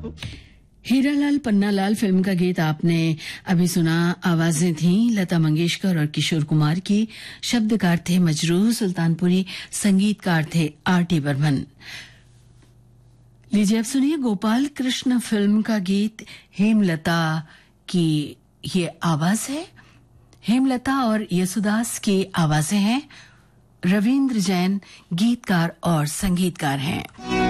Hiralal Pannalal film का गीत आपने अभी सुना। आवाजें थीं लता मंगेशकर और किशोर कुमार की, शब्दकार थे मजरूह सुल्तानपुरी, संगीतकार थे आर.टी. बर्मन। लीजिए अब सुनिए गोपाल कृष्ण फिल्म का गीत। हेमलता की ये आवाज है, हेमलता और यसुदास की आवाजें हैं। रविंद्र जैन गीतकार और संगीतकार हैं।